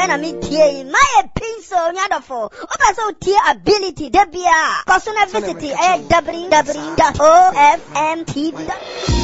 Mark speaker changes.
Speaker 1: na me tie my pencil nyadofo oba so tie ability da bia personal visit www.ofmtv.com